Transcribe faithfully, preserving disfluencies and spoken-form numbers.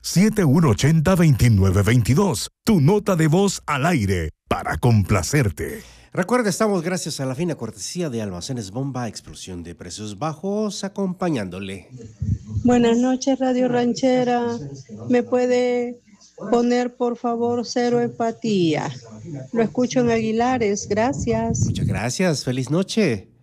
siete uno ocho cero, dos nueve dos dos. Tu nota de voz al aire para complacerte. Recuerda, estamos gracias a la fina cortesía de Almacenes Bomba, explosión de precios bajos, acompañándole. Buenas noches, Radio Ranchera. ¿Me puede poner, por favor, Cero Empatía? Lo escucho en Aguilares, gracias. Muchas gracias, feliz noche.